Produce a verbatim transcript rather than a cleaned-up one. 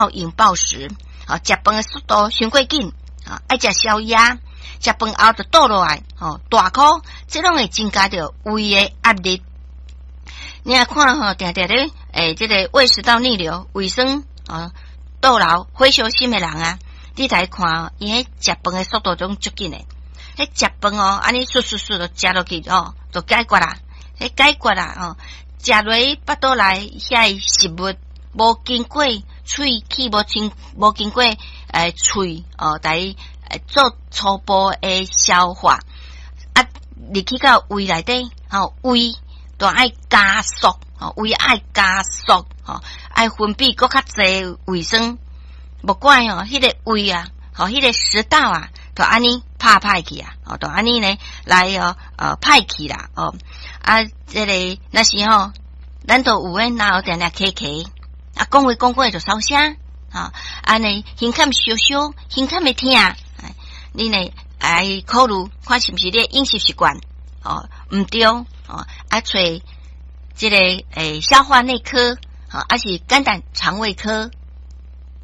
用暴食，哦，食饭的速度伤过紧，啊，爱食宵夜，食饭后就倒落来，哦，大哭，这拢会增加着胃的压力。你来看吼，定定咧，诶，这个胃食道逆流、胃酸啊、倒流、火烧心的人啊，你来看，伊迄食饭的速度种足紧诶，迄食饭哦，安尼唰唰唰就食落去哦，就解决啦，迄解决啦哦，食落巴肚内遐食物无经过喙齿，无经无经过诶喙哦，来诶做初步诶消化，啊，入去到胃内底，吼胃。都爱加速，吼胃爱加速，吼爱分泌搁较济胃酸，不管哦，迄、那个胃啊，吼、迄、那个食道啊，都安尼拍歹去啊，哦，都安尼呢来哦，呃，歹去啦，哦，啊，这个那时候咱都有诶，哪有定定咳咳，啊，讲话讲过就烧声，啊，安尼胸坎烧烧，胸坎会痛，你呢爱考虑看是不是你的饮食习惯，哦，唔对。哦，啊，找这个诶消化内科，好、哦，还是肝胆肠胃科